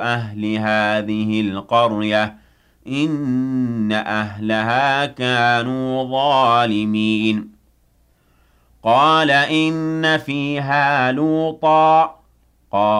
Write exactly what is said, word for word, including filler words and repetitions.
أهل هذه القرية إن أهلها كانوا ظالمين قال إن فيها لوطا